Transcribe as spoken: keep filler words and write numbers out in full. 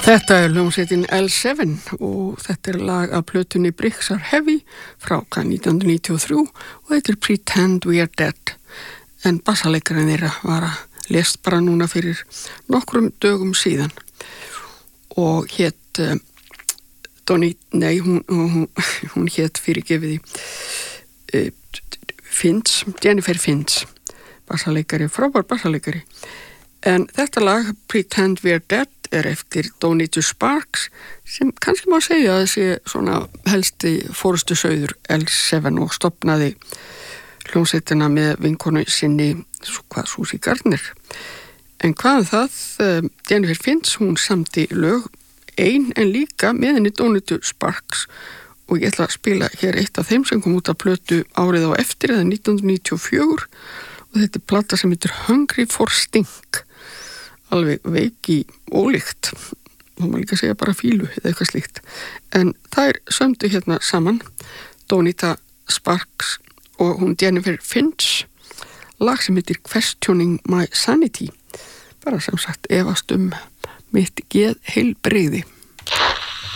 Þetta er hljómsveitin L seven og þetta er lag af plötunni Bricks Are Heavy frá nítján hundruð níutíu og þrjú og þetta er Pretend We Are Dead. En bassalekarinn þeirra var að lést bara núna fyrir nokkrum dögum síðan og hét uh, Donny, nei, hún, hún, hún hét fyrirgefiði uh, Finch, Jennifer Finch, bassalekari, frábær bassalekari. En þetta lag, Pretend We Are Dead, er eftir Donita Sparks sem kannski má segja að þessi svona helsti fórustu sauður L seven og stofnaði hljómsveitina með vinkonu sinni hvað Susie Gardner. En hvað um það, Jennifer Finch, hún samdi lög ein en líka með henni Donita Sparks og ég ætla að spila hér eitt af þeim sem kom út af plötu árið á eftir eða nítján hundruð níutíu og fjögur og þetta er plata sem heitir Hungry for Stink. Alveg veiki ólíkt, þá má líka segja bara fílu eða eitthvað slíkt. En það er sömdu hérna saman, Donita Sparks og hún Jennifer Finch, lag sem heitir Questioning My Sanity, bara sem sagt efast um mitt geðheilbrigði.